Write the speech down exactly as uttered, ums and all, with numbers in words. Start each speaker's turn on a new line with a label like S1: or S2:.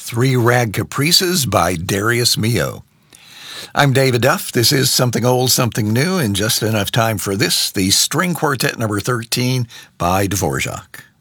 S1: Three Rag Caprices by Darius Milhaud. I'm David Duff. This is Something Old, Something New, and just enough time for this, the String Quartet number thirteen by Dvorak.